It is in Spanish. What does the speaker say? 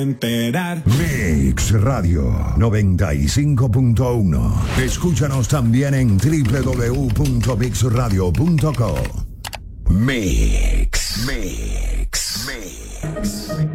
enterar. Mix Radio 95.1. Escúchanos también en www.mixradio.co. Mix.